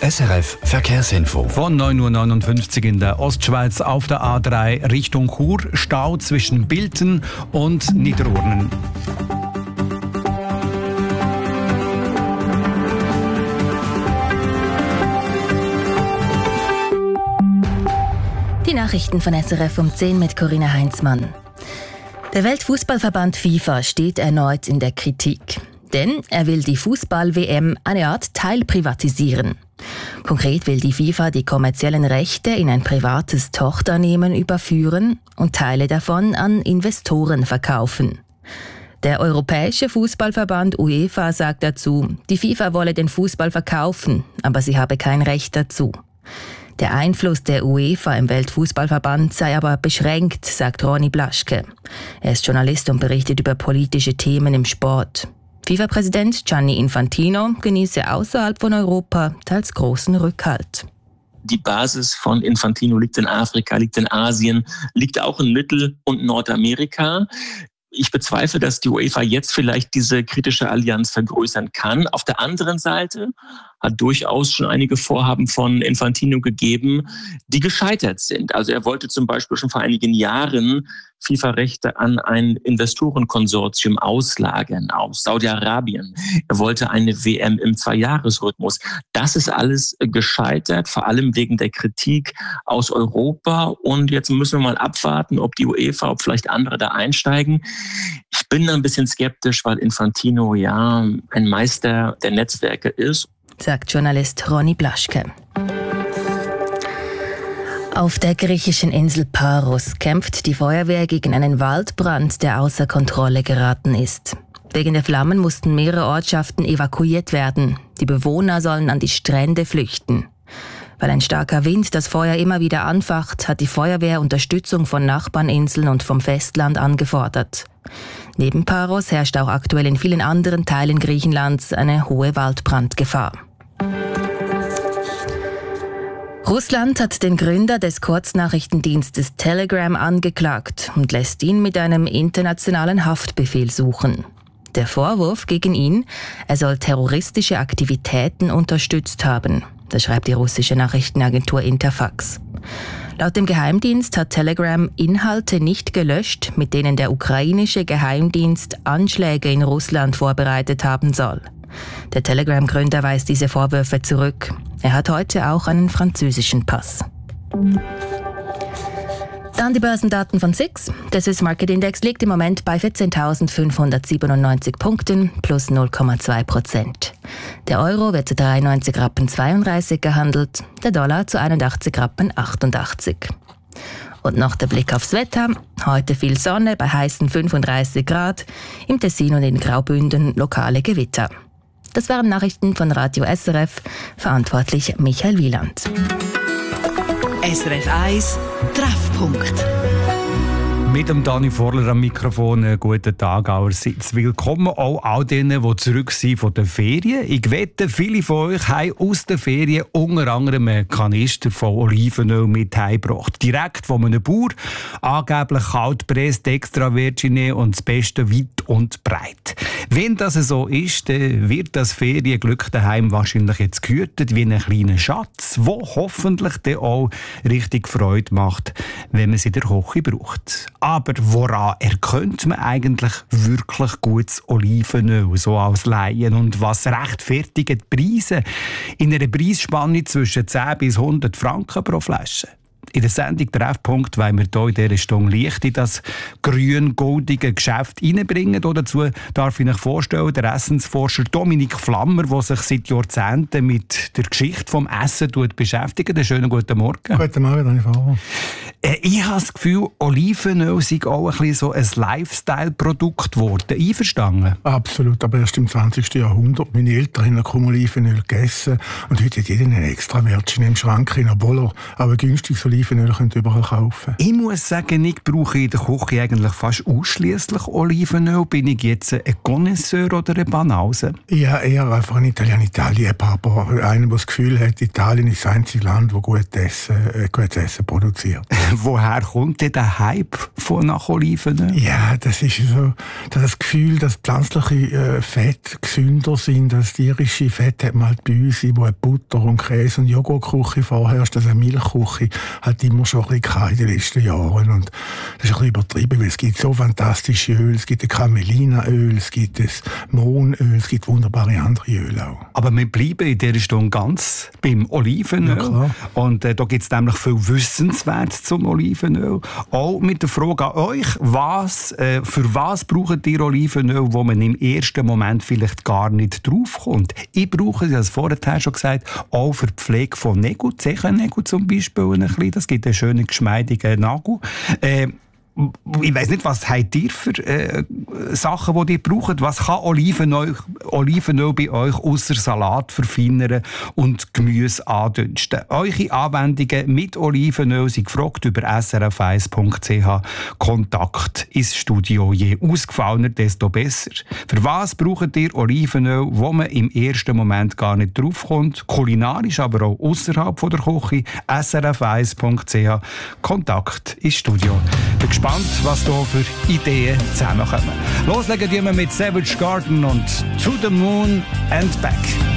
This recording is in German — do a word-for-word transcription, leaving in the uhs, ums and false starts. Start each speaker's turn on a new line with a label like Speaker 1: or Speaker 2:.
Speaker 1: S R F Verkehrsinfo.
Speaker 2: Von neun Uhr neunundfünfzig in der Ostschweiz auf der A drei Richtung Chur. Stau zwischen Bilten und Niederurnen.
Speaker 3: Die Nachrichten von S R F um zehn mit Corinna Heinzmann. Der Weltfußballverband FIFA steht erneut in der Kritik. Denn er will die Fußball-W M eine Art teilprivatisieren. Konkret will die FIFA die kommerziellen Rechte in ein privates Tochternehmen überführen und Teile davon an Investoren verkaufen. Der Europäische Fußballverband UEFA sagt dazu, die FIFA wolle den Fußball verkaufen, aber sie habe kein Recht dazu. Der Einfluss der UEFA im Weltfußballverband sei aber beschränkt, sagt Ronny Blaschke. Er ist Journalist und berichtet über politische Themen im Sport. FIFA-Präsident Gianni Infantino genieße außerhalb von Europa teils großen Rückhalt.
Speaker 4: Die Basis von Infantino liegt in Afrika, liegt in Asien, liegt auch in Mittel- und Nordamerika. Ich bezweifle, dass die UEFA jetzt vielleicht diese kritische Allianz vergrößern kann. Auf der anderen Seite hat durchaus schon einige Vorhaben von Infantino gegeben, die gescheitert sind. Also er wollte zum Beispiel schon vor einigen Jahren FIFA-Rechte an ein Investorenkonsortium auslagern aus Saudi-Arabien. Er wollte eine W M im Zweijahresrhythmus. Das ist alles gescheitert, vor allem wegen der Kritik aus Europa. Und jetzt müssen wir mal abwarten, ob die UEFA, ob vielleicht andere da einsteigen. Ich bin ein bisschen skeptisch, weil Infantino ja ein Meister der Netzwerke ist,
Speaker 3: sagt Journalist Ronny Blaschke. Auf der griechischen Insel Paros kämpft die Feuerwehr gegen einen Waldbrand, der außer Kontrolle geraten ist. Wegen der Flammen mussten mehrere Ortschaften evakuiert werden. Die Bewohner sollen an die Strände flüchten. Weil ein starker Wind das Feuer immer wieder anfacht, hat die Feuerwehr Unterstützung von Nachbarninseln und vom Festland angefordert. Neben Paros herrscht auch aktuell in vielen anderen Teilen Griechenlands eine hohe Waldbrandgefahr. Russland hat den Gründer des Kurznachrichtendienstes Telegram angeklagt und lässt ihn mit einem internationalen Haftbefehl suchen. Der Vorwurf gegen ihn, er soll terroristische Aktivitäten unterstützt haben. Das schreibt die russische Nachrichtenagentur Interfax. Laut dem Geheimdienst hat Telegram Inhalte nicht gelöscht, mit denen der ukrainische Geheimdienst Anschläge in Russland vorbereitet haben soll. Der Telegram-Gründer weist diese Vorwürfe zurück. Er hat heute auch einen französischen Pass. Dann die Börsendaten von S I X. Der Swiss Market Index liegt im Moment bei vierzehntausendfünfhundertsiebenundneunzig Punkten, plus null Komma zwei Prozent. Der Euro wird zu dreiundneunzig Rappen zweiunddreißig gehandelt, der Dollar zu einundachtzig Rappen achtundachtzig. Und noch der Blick aufs Wetter. Heute viel Sonne bei heißen fünfunddreißig Grad, im Tessin und in Graubünden lokale Gewitter. Das waren Nachrichten von Radio S R F, verantwortlich Michael Wieland.
Speaker 5: S R F eins Treffpunkt.
Speaker 2: Mit dem Dani Vorler am Mikrofon. Einen guten Tag allerseits. Willkommen auch all denen, die zurück sind von den Ferien. Ich wette, viele von euch haben aus den Ferien unter anderem einen Kanister von Olivenöl mit heimgebracht. Direkt von einem Bauer. Angeblich kalt presst, extra Virginie und das Beste weit und breit. Wenn das so ist, dann wird das Ferienglück daheim wahrscheinlich jetzt gehütet wie ein kleiner Schatz, der hoffentlich dann auch richtig Freude macht, wenn man sie in der Küche braucht. Aber woran erkennt man eigentlich wirklich gutes Olivenöl, so als Laien? Und was rechtfertigen die Preise in einer Preisspanne zwischen zehn bis hundert Franken pro Flasche? In der Sendung Treffpunkt wollen wir hier in dieser Stunde Licht in das grün-goldige Geschäft reinbringen. Dazu darf ich euch vorstellen, der Essensforscher Dominik Flammer, der sich seit Jahrzehnten mit der Geschichte des Essens beschäftigt. Einen schönen guten Morgen.
Speaker 6: Guten Morgen, Dani Fahrer.
Speaker 2: Äh, ich habe das Gefühl, Olivenöl sei auch ein bisschen so ein Lifestyle-Produkt geworden. Einverstanden?
Speaker 6: Absolut, aber erst im zwanzigsten Jahrhundert. Meine Eltern haben kaum Olivenöl gegessen und heute hat jeder einen extra Virgin im Schrank, obwohl er auch ein günstiges Olivenöl könnt ihr überall kaufen.
Speaker 2: Ich muss sagen, ich brauche in der Küche eigentlich fast ausschliesslich Olivenöl. Bin ich jetzt ein Connoisseur oder ein Banause?
Speaker 6: Ja, eher einfach ein Italien-Italien-Liebhaber. Einer, der das Gefühl hat, Italien ist das einzige Land, das gutes Essen, äh, gutes Essen produziert.
Speaker 2: Woher kommt denn der Hype von nach Olivenöl?
Speaker 6: Ja, das ist so das Gefühl, dass pflanzliche äh, Fette gesünder sind als tierische Fette, hat man halt bei uns, wo Butter und Käse und Joghurtküche vorherrscht, also eine Milchküche, hat immer schon ein bisschen in den letzten Jahren. Und das ist ein bisschen übertrieben, weil es gibt so fantastische Öle, es gibt ein Camelina-Öl, es gibt das Mohnöl, es gibt wunderbare andere Öle auch.
Speaker 2: Aber wir bleiben in dieser Stunde ganz beim Olivenöl.
Speaker 6: Ja, klar.
Speaker 2: Und äh, da gibt es nämlich viel Wissenswertes zum Olivenöl. Auch mit der Frage an euch, was, äh, für was braucht ihr Olivenöl, wo man im ersten Moment vielleicht gar nicht draufkommt? Ich brauche es, ich habe es vorher schon gesagt, auch für die Pflege von Nägeln, Zechennägeln zum Beispiel. Ein bisschen. Das gibt einen schönen, geschmeidigen Nagel. Äh, Ich weiss nicht, was habt ihr für äh, Sachen, die ihr braucht? Was kann Olivenöl, Olivenöl bei euch ausser Salat verfeinern und Gemüse andünsten? Eure Anwendungen mit Olivenöl sind gefragt über s r f eins punkt c h. Kontakt ins Studio. Je ausgefallener, desto besser. Für was braucht ihr Olivenöl, wo man im ersten Moment gar nicht draufkommt? Kulinarisch, aber auch außerhalb der Küche. s r f eins punkt c h. Kontakt ins Studio. Bin gespannt, was hier für Ideen zusammenkommen. Loslegen wir mit Savage Garden und To the Moon and Back.